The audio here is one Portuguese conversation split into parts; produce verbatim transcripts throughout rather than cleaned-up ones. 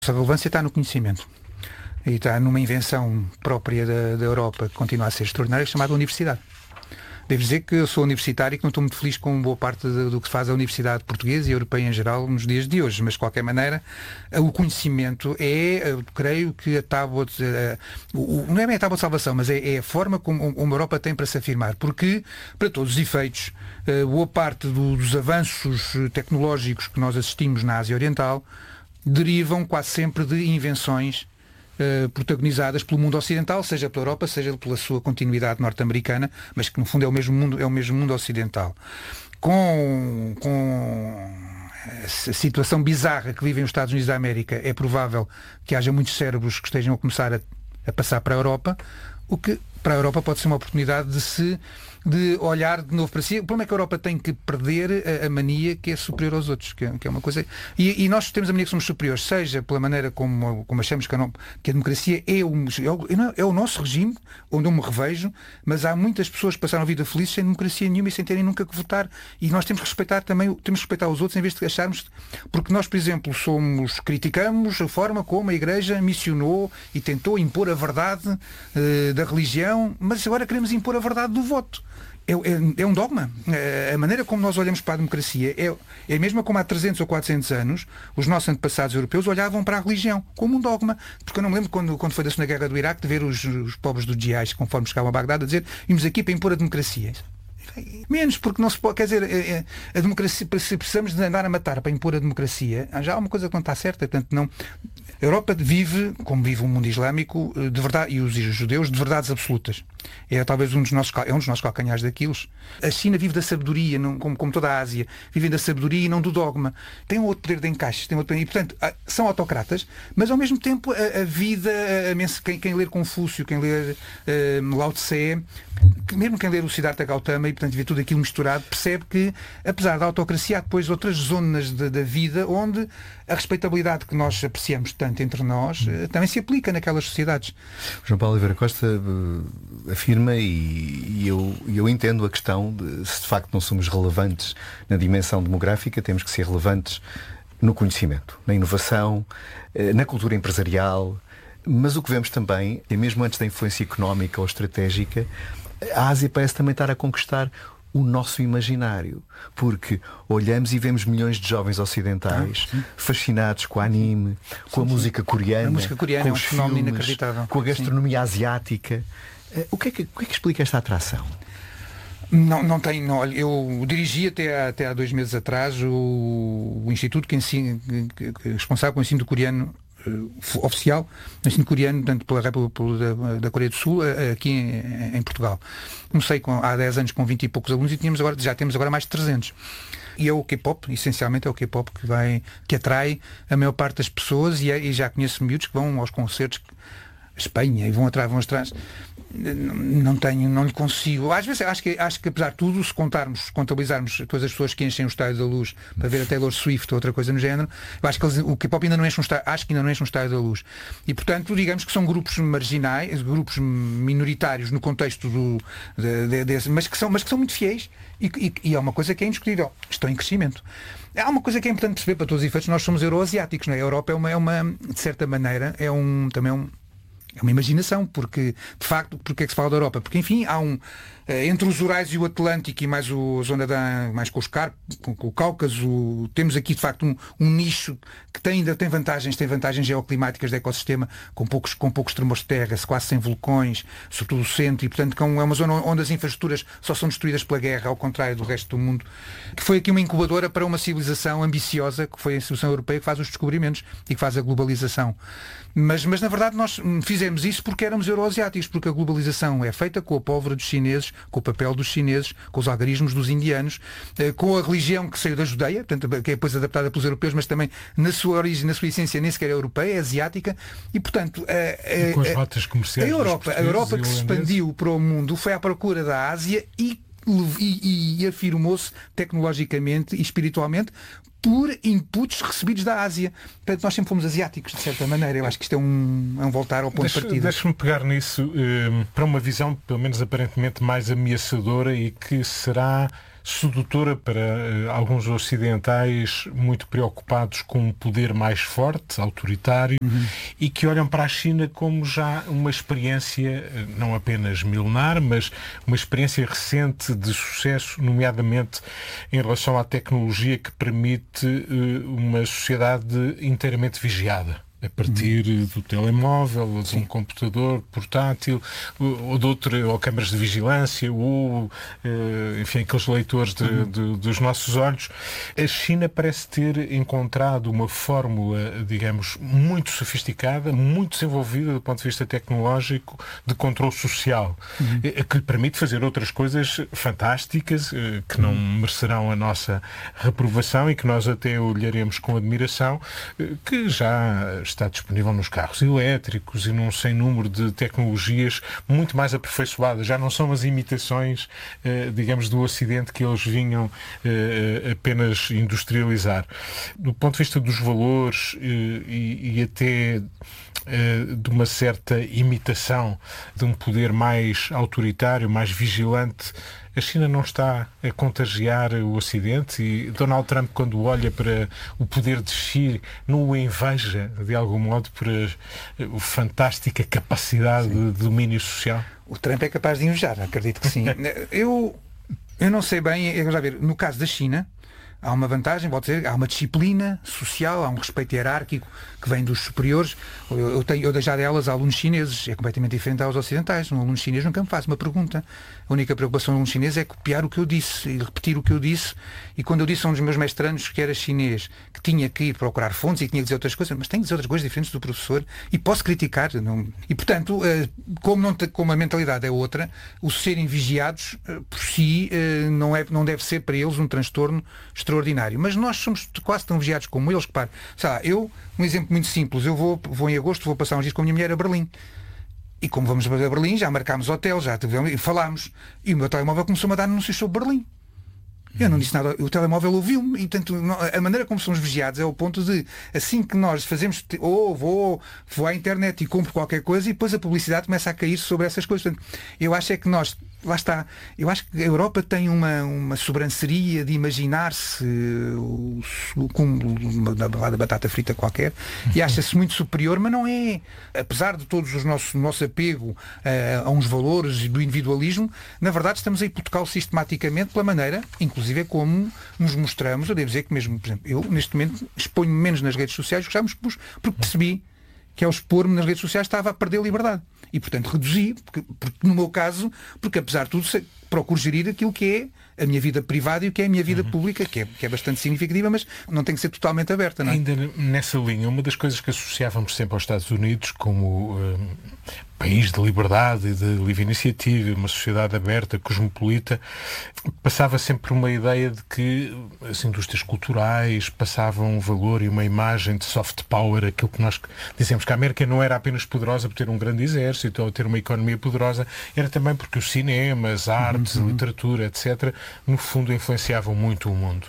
A relevância está no conhecimento. E está numa invenção própria da, da Europa, que continua a ser extraordinária, chamada universidade. Devo dizer que eu sou universitário e que não estou muito feliz com boa parte do, do que se faz a universidade portuguesa e europeia em geral nos dias de hoje, mas de qualquer maneira o conhecimento é, eu creio que a tábua de, uh, o, não é bem a tábua de salvação, mas é, é a forma como, como a Europa tem para se afirmar, porque para todos os efeitos uh, boa parte do, dos avanços tecnológicos que nós assistimos na Ásia Oriental derivam quase sempre de invenções Uh, protagonizadas pelo mundo ocidental, seja pela Europa, seja pela sua continuidade norte-americana, mas que no fundo é o mesmo mundo, é o mesmo mundo ocidental. Com, com a situação bizarra que vivem os Estados Unidos da América, é provável que haja muitos cérebros que estejam a começar a, a passar para a Europa, o que para a Europa pode ser uma oportunidade de se de olhar de novo para si. O problema é que a Europa tem que perder a, a mania que é superior aos outros, que é, que é uma coisa... E, e nós temos a mania que somos superiores, seja pela maneira como, como achamos que a, não, que a democracia é o, é, o, é o nosso regime, onde eu me revejo, mas há muitas pessoas que passaram a vida felizes sem democracia nenhuma e sem terem nunca que votar. E nós temos que respeitar também, temos que respeitar os outros em vez de acharmos... Porque nós, por exemplo, somos, criticamos a forma como a Igreja missionou e tentou impor a verdade uh, da religião, mas agora queremos impor a verdade do voto. É, é, é um dogma. A maneira como nós olhamos para a democracia é, é a mesma como há trezentos ou quatrocentos anos os nossos antepassados europeus olhavam para a religião como um dogma. Porque eu não me lembro quando, quando foi da Segunda Guerra do Iraque de ver os, os pobres do Jihad, conforme chegavam a Bagdade, a dizer: vimos aqui para impor a democracia. Menos, porque não se pode, quer dizer, a democracia, se precisamos de andar a matar para impor a democracia, já há uma coisa que não está certa. Portanto, não. A Europa vive, como vive o mundo islâmico, de verdade, e os judeus, de verdades absolutas. É talvez um dos nossos, é um dos nossos calcanhares daqueles. A China vive da sabedoria, não, como, como toda a Ásia, vivem da sabedoria e não do dogma. Tem um outro poder de encaixe, tem outro, e portanto são autocratas, mas ao mesmo tempo a, a vida, a, quem, quem ler Confúcio, quem ler uh, Lao Tse, mesmo quem ler o Siddhartha Gautama e portanto vê tudo aquilo misturado, percebe que apesar da autocracia há depois outras zonas de, da vida onde a respeitabilidade que nós apreciamos tanto entre nós uh, também se aplica naquelas sociedades. João Paulo Oliveira Costa uh, afirma, e, e eu, eu entendo a questão de se de facto não somos relevantes na dimensão demográfica, temos que ser relevantes no conhecimento, na inovação, uh, na cultura empresarial, mas o que vemos também é, mesmo antes da influência económica ou estratégica, a Ásia parece também estar a conquistar o nosso imaginário, porque olhamos e vemos milhões de jovens ocidentais ah, fascinados com o anime, com sim, a música coreana, a música coreana com é um os fenómeno filmes, inacreditável, com a gastronomia sim. asiática. O que, é que, o que é que explica esta atração? Não, não tem, não, olha, eu dirigi até, até há dois meses atrás o, o Instituto que ensina, que, que é responsável pelo ensino do coreano uh, oficial, o ensino coreano, portanto, pela República da, da Coreia do Sul, uh, aqui em, em Portugal. Comecei com, há dez anos com vinte e poucos alunos e tínhamos agora, já temos agora mais de trezentos. E é o K-pop, essencialmente é o K-pop que, vai, que atrai a maior parte das pessoas, e, é, e já conheço miúdos que vão aos concertos Espanha e vão atrás, vão atrás. Não tenho, não lhe consigo. Às vezes acho que, acho que apesar de tudo, se contarmos, contabilizarmos todas as pessoas que enchem o estádio da Luz para ver a Taylor Swift ou outra coisa no género, eu acho que eles, o K-pop ainda não enche um estádio, acho que ainda não enche um estádio da Luz. E portanto, digamos que são grupos marginais, grupos minoritários no contexto do, de, de, de, mas, que são, mas que são muito fiéis e, e, e é uma coisa que é indiscutível. Estão em crescimento. Há uma coisa que é importante perceber para todos os efeitos, nós somos euroasiáticos, não é? A Europa é uma, é uma de certa maneira, é um também um É uma imaginação, porque, de facto, porque é que se fala da Europa? Porque, enfim, há um... Entre os Urais e o Atlântico e mais o, a zona da... mais com os Carpos, com, com o Cáucaso, temos aqui, de facto, um, um nicho que tem, ainda tem vantagens, tem vantagens geoclimáticas de ecossistema, com poucos, com poucos tremores de terra, quase sem vulcões, sobretudo o centro, e, portanto, com, é uma zona onde as infraestruturas só são destruídas pela guerra, ao contrário do resto do mundo, que foi aqui uma incubadora para uma civilização ambiciosa, que foi a instituição europeia que faz os descobrimentos e que faz a globalização. Mas, mas na verdade nós fizemos isso porque éramos euroasiáticos, porque a globalização é feita com a pólvora dos chineses, com o papel dos chineses, com os algarismos dos indianos, com a religião que saiu da Judeia, portanto, que é depois adaptada pelos europeus, mas também na sua origem, na sua essência nem sequer é europeia, é asiática, e portanto a, a, com as rotas comerciais a Europa, a Europa que se expandiu para o mundo foi à procura da Ásia e, e, e afirmou-se tecnologicamente e espiritualmente por inputs recebidos da Ásia. Portanto, nós sempre fomos asiáticos, de certa maneira. Eu acho que isto é um, é um voltar ao ponto Deixa, de partida. Deixa-me pegar nisso um, para uma visão, pelo menos aparentemente, mais ameaçadora e que será sedutora para uh, alguns ocidentais muito preocupados com um poder mais forte, autoritário, uhum. e que olham para a China como já uma experiência, não apenas milenar, mas uma experiência recente de sucesso, nomeadamente em relação à tecnologia que permite uh, uma sociedade inteiramente vigiada. A partir uhum. do telemóvel, ou de Sim. um computador portátil, ou de outra, ou câmaras de vigilância, ou enfim, aqueles leitores de, uhum. de, dos nossos olhos. A China parece ter encontrado uma fórmula, digamos, muito sofisticada, muito desenvolvida do ponto de vista tecnológico, de controle social, uhum. que lhe permite fazer outras coisas fantásticas, que não uhum. merecerão a nossa reprovação e que nós até olharemos com admiração, que já está disponível nos carros elétricos e num sem número de tecnologias muito mais aperfeiçoadas. Já não são as imitações, eh, digamos, do Ocidente que eles vinham eh, apenas industrializar. Do ponto de vista dos valores eh, e, e até eh, de uma certa imitação de um poder mais autoritário, mais vigilante, a China não está a contagiar o Ocidente e Donald Trump, quando olha para o poder de Xi, não o inveja, de algum modo, por a, a fantástica capacidade sim. de domínio social? O Trump é capaz de invejar, acredito que sim. eu, eu não sei bem, já ver, no caso da China, há uma vantagem, pode ser, há uma disciplina social, há um respeito hierárquico que vem dos superiores. Eu, eu, tenho, eu já delas a alunos chineses, é completamente diferente aos ocidentais. Um aluno chinês nunca me faz uma pergunta. A única preocupação do aluno chinês é copiar o que eu disse e repetir o que eu disse. E quando eu disse a um dos meus mestrandos que era chinês, que tinha que ir procurar fontes e que tinha que dizer outras coisas, mas tenho que dizer outras coisas diferentes do professor e posso criticar. Não... E, portanto, como, não, como a mentalidade é outra, o serem vigiados por si não, é, não deve ser para eles um transtorno extraordinário. Mas nós somos quase tão vigiados como eles. Repare, sei lá, eu, um exemplo muito simples, eu vou, vou em agosto, vou passar uns dias com a minha mulher a Berlim. E como vamos a Berlim, já marcámos hotel, já tivemos, e falámos. E o meu telemóvel começou-me a dar anúncios sobre Berlim. Eu não disse nada, o telemóvel ouviu-me e, portanto, a maneira como somos vigiados é o ponto de, assim que nós fazemos, ou oh, vou, vou à internet e compro qualquer coisa e depois a publicidade começa a cair sobre essas coisas. Portanto, eu acho é que nós, lá está, eu acho que a Europa tem uma, uma sobranceria de imaginar-se o, o cúmulo da, da batata frita qualquer e acha-se muito superior, mas não é. Apesar de todos os nossos nosso apego uh, a uns valores do individualismo, na verdade estamos a hipotecá-lo sistematicamente pela maneira, inclusive é como nos mostramos. Eu devo dizer que mesmo, por exemplo, eu neste momento exponho menos nas redes sociais do que já me expus, porque percebi que ao expor-me nas redes sociais estava a perder liberdade. E, portanto, reduzi, porque, porque no meu caso, porque apesar de tudo, procuro gerir aquilo que é a minha vida privada e o que é a minha vida uhum. pública, que é, que é bastante significativa, mas não tem que ser totalmente aberta, não é? Ainda nessa linha, uma das coisas que associávamos sempre aos Estados Unidos como um, país de liberdade e de livre iniciativa, uma sociedade aberta, cosmopolita, passava sempre uma ideia de que as indústrias culturais passavam um valor e uma imagem de soft power, aquilo que nós dizemos que a América não era apenas poderosa por ter um grande exército ou ter uma economia poderosa, era também porque os cinemas, a arte, uhum. literatura, etcétera, no fundo influenciavam muito o mundo.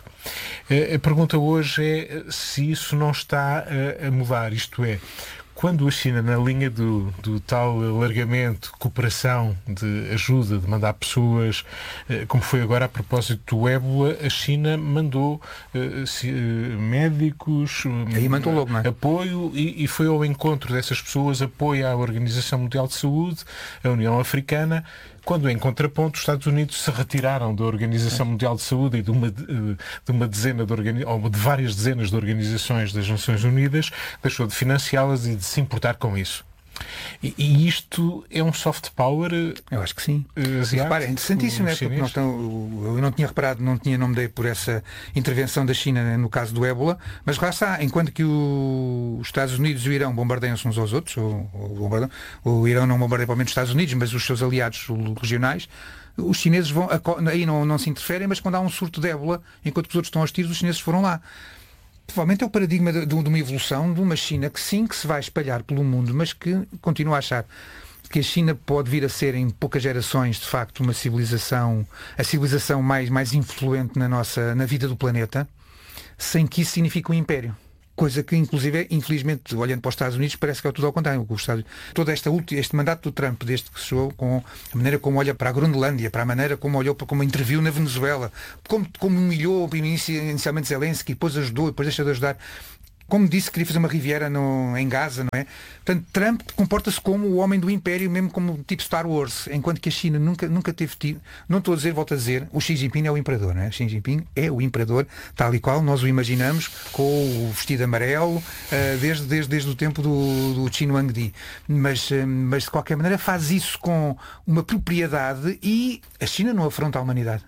A pergunta hoje é se isso não está a mudar, isto é, quando a China, na linha do, do tal alargamento, cooperação, de ajuda, de mandar pessoas, como foi agora a propósito do ébola, a China mandou uh, se, uh, médicos, Aí mandou logo, não é? apoio e, e foi ao encontro dessas pessoas, apoio à Organização Mundial de Saúde, a União Africana, quando em contraponto os Estados Unidos se retiraram da Organização Mundial de Saúde e de uma, de uma dezena de, organi- ou de várias dezenas de organizações das Nações Unidas, deixou de financiá-las e de se importar com isso. E, e isto é um soft power? Eu acho que sim. Asiático, repara, é interessantíssimo, é? Porque nós estão, eu não tinha reparado, não tinha nome dei por essa intervenção da China no caso do ébola, mas lá está, enquanto que o, os Estados Unidos e o Irão bombardeiam-se uns aos outros, ou, ou, o Irão não bombardeia provavelmente os Estados Unidos, mas os seus aliados regionais, os chineses vão, aí não, não se interferem, mas quando há um surto de ébola, enquanto que os outros estão aos tiros, os chineses foram lá. Provavelmente é o paradigma de, de uma evolução de uma China que sim, que se vai espalhar pelo mundo, mas que continua a achar que a China pode vir a ser em poucas gerações, de facto, uma civilização, a civilização mais, mais influente na nossa, na vida do planeta, sem que isso signifique um império. Coisa que, inclusive, infelizmente, olhando para os Estados Unidos, parece que é tudo ao contrário. Todo esta, este mandato do Trump, desde que chegou, com a maneira como olha para a Groenlândia, para a maneira como olhou, como interviu na Venezuela, como, como humilhou inicialmente Zelensky, depois ajudou, depois deixou de ajudar. Como disse que queria fazer uma Riviera no, em Gaza, não é? Portanto, Trump comporta-se como o homem do império, mesmo como tipo Star Wars, enquanto que a China nunca, nunca teve tido, não estou a dizer, volto a dizer, o Xi Jinping é o imperador, não é? O Xi Jinping é o imperador, tal e qual nós o imaginamos, com o vestido amarelo, uh, desde, desde, desde o tempo do, do Qin Huangdi. Mas, uh, mas, de qualquer maneira, faz isso com uma propriedade e a China não afronta a humanidade.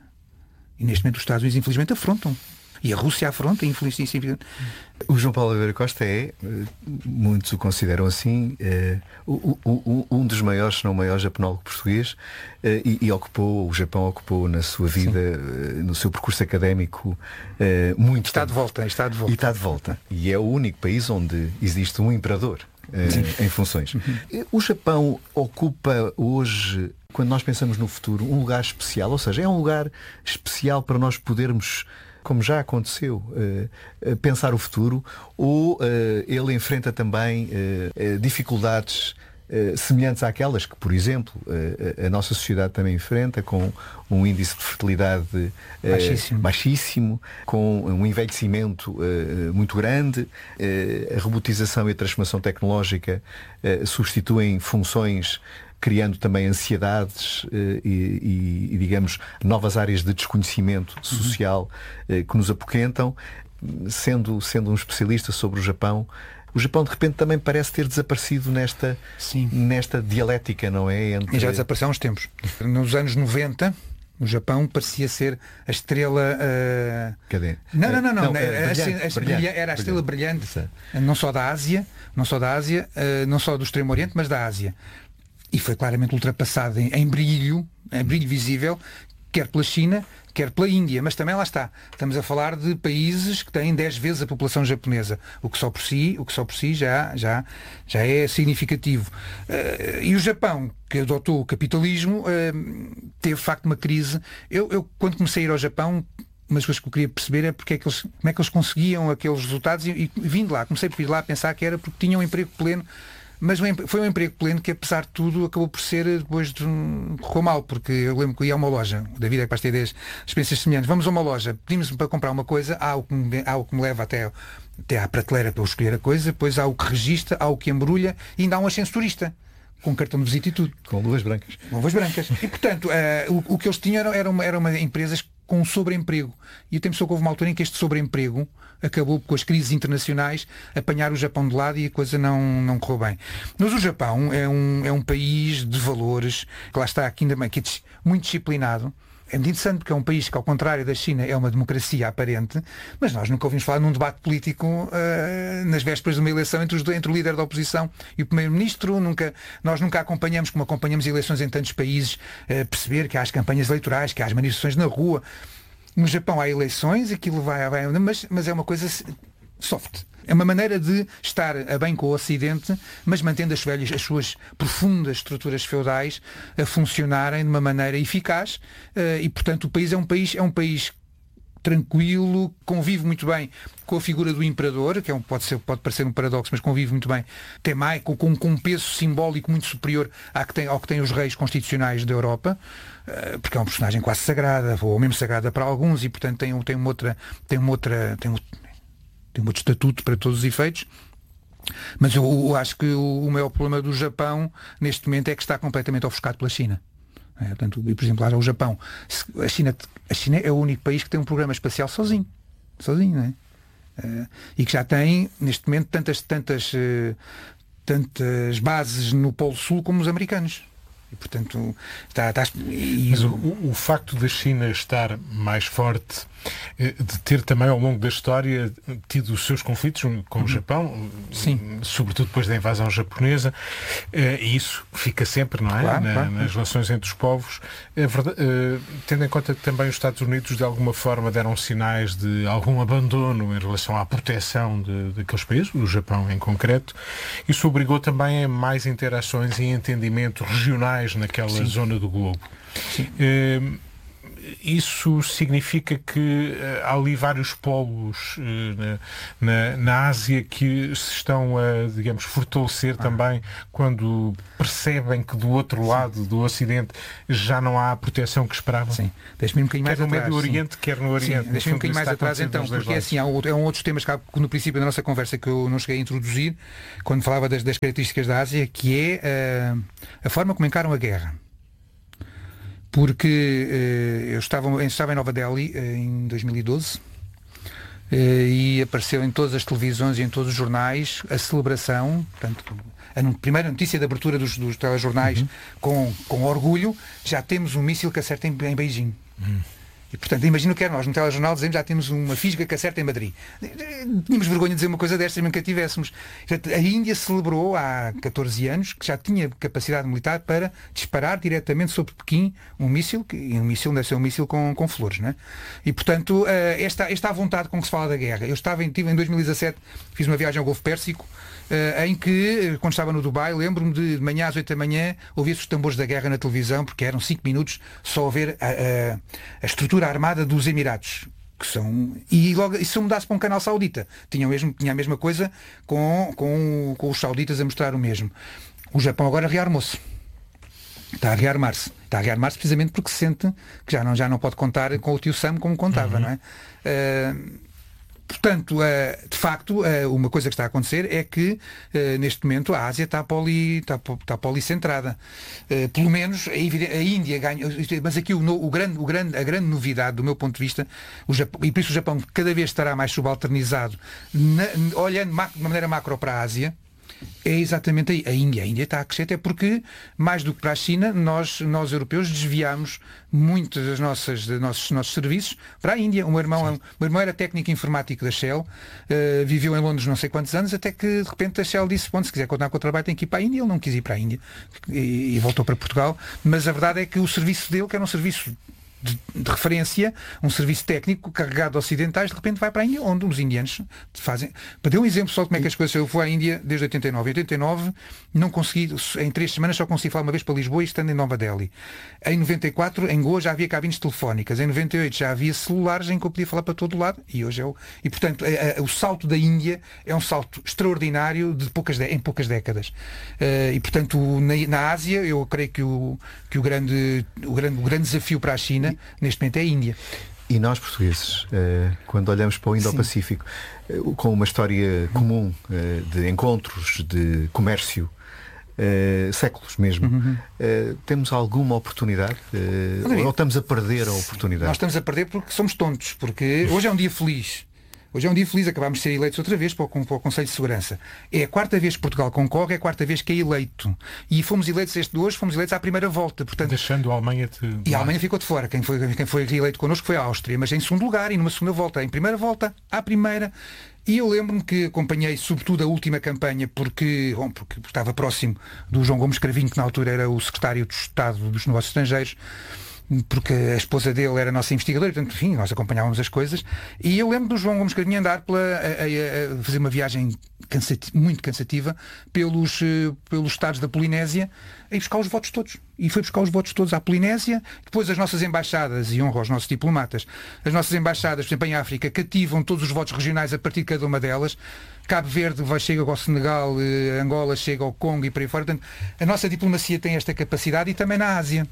E neste momento os Estados Unidos, infelizmente, afrontam. E a Rússia afronta, infelizmente. O João Paulo Oliveira Costa é, muitos o consideram assim, é, o, o, um dos maiores, se não o maior japonólogo português, é, e, e ocupou, o Japão ocupou na sua vida, é, no seu percurso académico, é, muito está tempo. de volta, está de volta. E está de volta. E é o único país onde existe um imperador é, em funções. Uhum. O Japão ocupa hoje, quando nós pensamos no futuro, um lugar especial, ou seja, é um lugar especial para nós podermos, como já aconteceu, uh, pensar o futuro, ou uh, ele enfrenta também uh, uh, dificuldades uh, semelhantes àquelas que, por exemplo, uh, a nossa sociedade também enfrenta, com um índice de fertilidade uh, baixíssimo. baixíssimo, com um envelhecimento uh, muito grande, uh, a robotização e a transformação tecnológica uh, substituem funções, criando também ansiedades eh, e, e, e, digamos, novas áreas de desconhecimento social eh, que nos apoquentam. Sendo, sendo um especialista sobre o Japão, o Japão de repente também parece ter desaparecido nesta, nesta dialética, não é? Entre... E já desapareceu há uns tempos. Nos anos noventa, o Japão parecia ser a estrela... Uh... Cadê? Não, não, não. não. não era, brilhante, a, a, brilhante, era a estrela brilhante, brilhante, não só da Ásia, não só da Ásia, uh, não só do Extremo Oriente, mas da Ásia. E foi claramente ultrapassado em, em brilho, em brilho visível, quer pela China, quer pela Índia, mas também lá está. Estamos a falar de países que têm dez vezes a população japonesa, o que só por si, o que só por si já, já, já é significativo. Uh, e o Japão, que adotou o capitalismo, uh, teve de facto uma crise. Eu, eu, quando comecei a ir ao Japão, uma das coisas que eu queria perceber é porque é que eles, como é que eles conseguiam aqueles resultados, e, e vindo lá, comecei por ir lá a pensar que era porque tinham um emprego pleno. Mas foi um emprego pleno que, apesar de tudo, acabou por ser, depois de um... correu mal, porque eu lembro que ia a uma loja, o David é capaz de ter ideias, experiências semelhantes, vamos a uma loja, pedimos-me para comprar uma coisa, há o que me, há o que me leva até, até à prateleira para eu escolher a coisa, depois há o que registra, há o que embrulha, e ainda há um ascensorista, com cartão de visita e tudo. Com luvas brancas. Com luvas brancas. E, portanto, uh, o, o que eles tinham eram, eram, eram uma empresas com sobreemprego. E eu tenho pessoa que houve uma altura em que este sobreemprego acabou com as crises internacionais, apanhar o Japão de lado e a coisa não, não correu bem. Mas o Japão é um, é um país de valores, que lá está aqui ainda bem, que é muito disciplinado. É muito interessante porque é um país que, ao contrário da China, é uma democracia aparente, mas nós nunca ouvimos falar num debate político uh, nas vésperas de uma eleição entre, os, entre o líder da oposição e o primeiro-ministro. Nunca, nós nunca acompanhamos, como acompanhamos eleições em tantos países, uh, perceber que há as campanhas eleitorais, que há as manifestações na rua. No Japão há eleições, aquilo vai, vai mas, mas é uma coisa soft. É uma maneira de estar a bem com o Ocidente, mas mantendo as, velhas, as suas profundas estruturas feudais a funcionarem de uma maneira eficaz, uh, e portanto o país é um país, é um país tranquilo, convive muito bem com a figura do imperador, que é um, pode, ser, pode parecer um paradoxo, mas convive muito bem, tem mais, com, com um peso simbólico muito superior à que tem, ao que têm os reis constitucionais da Europa, uh, porque é uma personagem quase sagrada, ou mesmo sagrada para alguns, e portanto tem, tem uma outra, tem uma outra, tem um, tem um outro estatuto para todos os efeitos. Mas eu, eu acho que o, o maior problema do Japão neste momento é que está completamente ofuscado pela China. É, portanto, por exemplo, lá o Japão, a China, a China é o único país que tem um programa espacial sozinho, sozinho, não é? Uh, e que já tem neste momento tantas, tantas, uh, tantas bases no Polo Sul como os americanos. E, portanto, está, está... E... Mas o, o facto da China estar mais forte, de ter também ao longo da história tido os seus conflitos com o Japão, sim, sobretudo depois da invasão japonesa, e isso fica sempre, não é? Claro, Na, claro. Nas relações entre os povos. É verdade, tendo em conta que também os Estados Unidos de alguma forma deram sinais de algum abandono em relação à proteção de, daqueles países, o Japão em concreto, isso obrigou também a mais interações e entendimento regionais naquela sim. zona do globo. Sim. É, isso significa que uh, há ali vários polos uh, na, na, na Ásia que se estão a, digamos, fortalecer ah. também quando percebem que do outro lado, sim. do Ocidente, já não há a proteção que esperavam. Sim, deixe-me um bocadinho mais quer atrás. Quer no Médio Oriente, sim. quer no Oriente. Sim, deixe-me um bocadinho mais atrás então, porque é assim, há um, é um outros temas que há, no princípio da nossa conversa que eu não cheguei a introduzir, quando falava das, das características da Ásia, que é uh, a forma como encaram a guerra. Porque uh, eu estava, eu estava em Nova Delhi uh, em dois mil e doze uh, e apareceu em todas as televisões e em todos os jornais a celebração, portanto, a primeira notícia de abertura dos, dos telejornais, uhum. com, com orgulho, já temos um míssil que acerta em, em Beijing. Uhum. E, portanto, imagino que era nós no telejornal dizemos já temos uma fisga que acerta em Madrid. Tínhamos vergonha de dizer uma coisa destas, nunca tivéssemos. A Índia celebrou há catorze anos que já tinha capacidade militar para disparar diretamente sobre Pequim um míssil, e um míssil deve ser um míssil com, com flores, não é? E, portanto, esta, esta vontade com que se fala da guerra. Eu estava em, tive, em dois mil e dezassete, fiz uma viagem ao Golfo Pérsico, Uh, em que, quando estava no Dubai, lembro-me de, de manhã às oito da manhã, ouvia-se os tambores da guerra na televisão, porque eram cinco minutos só a ver a, a, a estrutura armada dos Emirados. Que são, e logo, e se eu mudasse para um canal saudita, tinha, mesmo, tinha a mesma coisa com, com, com os sauditas a mostrar o mesmo. O Japão agora rearmou-se. Está a rearmar-se. Está a rearmar-se precisamente porque se sente que já não, já não pode contar com o tio Sam como contava, uhum. não é? Uh, Portanto, de facto, uma coisa que está a acontecer é que, neste momento, a Ásia está, poli, está, está policentrada. Pelo menos a Índia ganha. Mas aqui o, o grande, o grande, a grande novidade, do meu ponto de vista, o Japão, e por isso o Japão cada vez estará mais subalternizado, na, olhando de maneira macro para a Ásia, é exatamente aí. A Índia. A Índia está a crescer, até porque, mais do que para a China, nós, nós europeus desviámos muitos dos nossos, dos nossos, nossos serviços para a Índia. O meu irmão, o meu irmão era técnico informático da Shell, uh, viveu em Londres não sei quantos anos, até que de repente a Shell disse, bom, se quiser continuar com o trabalho tem que ir para a Índia. Ele não quis ir para a Índia e, e voltou para Portugal. Mas a verdade é que o serviço dele, que era um serviço De, de referência, um serviço técnico carregado de ocidentais, de repente vai para a Índia, onde os indianos fazem. Para dar um exemplo só de como é que as coisas. Eu fui à Índia desde oitenta e nove. Em oitenta e nove não consegui, em três semanas só consegui falar uma vez para Lisboa e estando em Nova Delhi. Em noventa e quatro, em Goa já havia cabines telefónicas. Em noventa e oito já havia celulares em que eu podia falar para todo lado. E hoje é o. E portanto, a, a, o salto da Índia é um salto extraordinário de poucas de, em poucas décadas. Uh, e portanto, na, na Ásia, eu creio que o, que o, grande, o, grande, o grande desafio para a China neste momento é a Índia. E nós portugueses, quando olhamos para o Indo-Pacífico, com uma história comum de encontros, de comércio, séculos mesmo, uhum. temos alguma oportunidade? Ou estamos a perder a oportunidade? Nós estamos a perder porque somos tontos, porque hoje é um dia feliz. Hoje é um dia feliz, acabámos de ser eleitos outra vez para o, para o Conselho de Segurança. É a quarta vez que Portugal concorre, é a quarta vez que é eleito. E fomos eleitos este de hoje, fomos eleitos à primeira volta. Portanto, deixando a Alemanha de... E a Alemanha ficou de fora. Quem foi, quem foi reeleito connosco foi a Áustria, mas em segundo lugar e numa segunda volta. Em primeira volta, à primeira. E eu lembro-me que acompanhei sobretudo a última campanha porque, bom, porque estava próximo do João Gomes Cravinho, que na altura era o secretário de Estado dos Negócios Estrangeiros, porque a esposa dele era nossa investigadora, portanto, enfim, nós acompanhávamos as coisas. E eu lembro do João Gomes Cravinho andar pela, a, a, a fazer uma viagem cansati- muito cansativa pelos, pelos estados da Polinésia e buscar os votos todos. E foi buscar os votos todos à Polinésia. Depois as nossas embaixadas, e honro aos nossos diplomatas, as nossas embaixadas, por exemplo, em África, cativam todos os votos regionais a partir de cada uma delas. Cabo Verde vai, chega ao Senegal, eh, Angola chega ao Congo e por aí fora. Portanto, a nossa diplomacia tem esta capacidade e também na Ásia.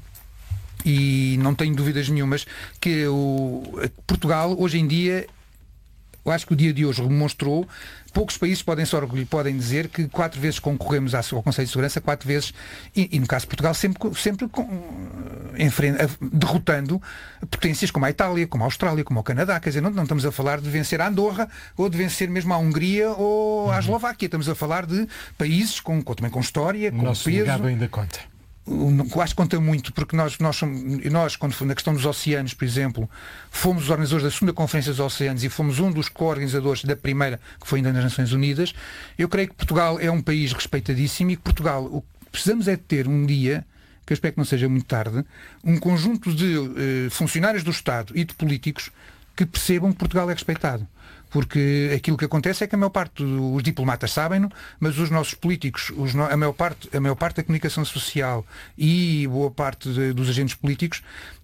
E não tenho dúvidas nenhumas que o Portugal, hoje em dia, eu acho que o dia de hoje demonstrou, poucos países podem só podem dizer que quatro vezes concorremos ao Conselho de Segurança, quatro vezes, e, e no caso de Portugal, sempre, sempre com, em frente, derrotando potências como a Itália, como a Austrália, como o Canadá. Quer dizer, não, não estamos a falar de vencer a Andorra ou de vencer mesmo a Hungria ou a Eslováquia. Estamos a falar de países com, com, também com história, com Nosso peso. Legado ainda conta. Eu acho que conta muito, porque nós, nós, somos, nós, quando na questão dos oceanos, por exemplo, fomos os organizadores da segunda Conferência dos Oceanos e fomos um dos co-organizadores da primeira, que foi ainda nas Nações Unidas. Eu creio que Portugal é um país respeitadíssimo e que Portugal, o que precisamos é de ter um dia, que eu espero que não seja muito tarde, um conjunto de uh, funcionários do Estado e de políticos que percebam que Portugal é respeitado. Porque aquilo que acontece é que a maior parte dos diplomatas sabem-no, mas os nossos políticos, os no, a, maior parte, a maior parte da comunicação social e boa parte de, dos agentes políticos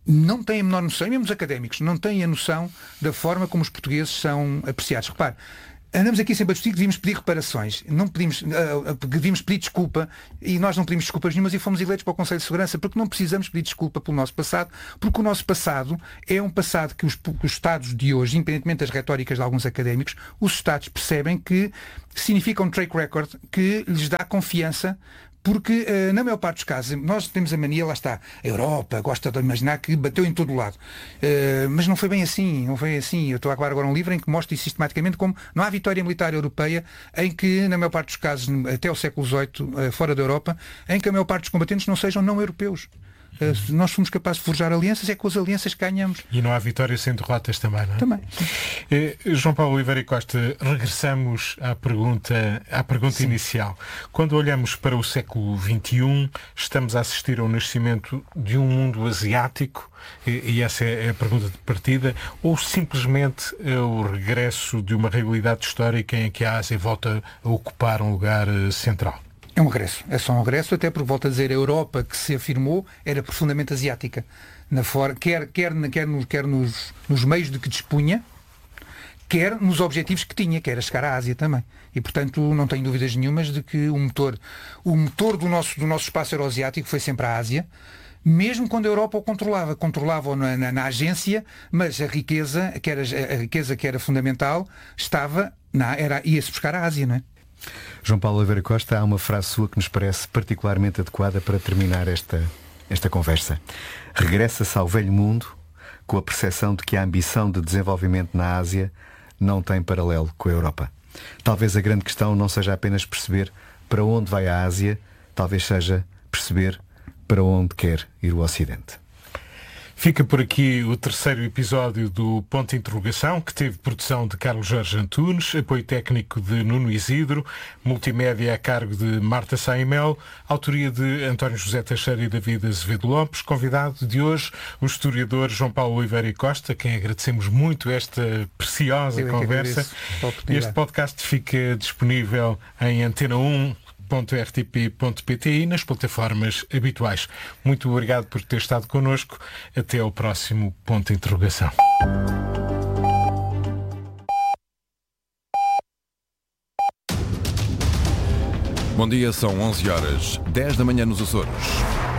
não têm a menor noção, e mesmo os académicos, não têm a noção da forma como os portugueses são apreciados. Repare, andamos aqui sempre a discutir que devíamos pedir reparações, não pedimos, uh, devíamos pedir desculpa, e nós não pedimos desculpas nenhumas e fomos eleitos para o Conselho de Segurança, porque não precisamos pedir desculpa pelo nosso passado, porque o nosso passado é um passado que os, que os Estados de hoje, independentemente das retóricas de alguns académicos, os Estados percebem que significa um track record que lhes dá confiança. Porque, uh, na maior parte dos casos, nós temos a mania, lá está, a Europa gosta de imaginar que bateu em todo o lado. Uh, mas não foi bem assim, não foi assim. Eu estou a acabar agora um livro em que mostro sistematicamente como não há vitória militar europeia em que, na maior parte dos casos, até o século dezoito, uh, fora da Europa, em que a maior parte dos combatentes não sejam não europeus. Uh, se nós somos capazes de forjar alianças, é com as alianças que ganhamos. E não há vitórias sem derrotas também, não é? Também. Eh, João Paulo Oliveira e Costa, regressamos à pergunta, à pergunta inicial. Quando olhamos para o século vinte e um, estamos a assistir ao nascimento de um mundo asiático, e, e essa é a pergunta de partida, ou simplesmente é o regresso de uma realidade histórica em que a Ásia volta a ocupar um lugar uh, central? É um regresso, é só um regresso, até porque, volto a dizer, a Europa que se afirmou era profundamente asiática. Na for... Quer, quer, quer, nos, quer nos, nos meios de que dispunha, quer nos objetivos que tinha, que era chegar à Ásia também. E, portanto, não tenho dúvidas nenhumas de que o motor, o motor do, nosso, do nosso espaço euroasiático foi sempre a Ásia, mesmo quando a Europa o controlava. Controlava-o na, na, na agência, mas a riqueza, que era, a riqueza que era fundamental, estava na, era, ia-se buscar à Ásia, não é? João Paulo Oliveira Costa, há uma frase sua que nos parece particularmente adequada para terminar esta, esta conversa. Regressa-se ao velho mundo com a percepção de que a ambição de desenvolvimento na Ásia não tem paralelo com a Europa. Talvez a grande questão não seja apenas perceber para onde vai a Ásia, talvez seja perceber para onde quer ir o Ocidente. Fica por aqui o terceiro episódio do Ponto de Interrogação, que teve produção de Carlos Jorge Antunes, apoio técnico de Nuno Isidro, multimédia a cargo de Marta Saimel, autoria de António José Teixeira e David Azevedo Lopes, convidado de hoje o historiador João Paulo Oliveira e Costa, a quem agradecemos muito esta preciosa Eu conversa. Este podcast fica disponível em antena um ponto r t p ponto p t e nas plataformas habituais. Muito obrigado por ter estado connosco. Até ao próximo Ponto de Interrogação. Bom dia, são onze horas, dez da manhã nos Açores.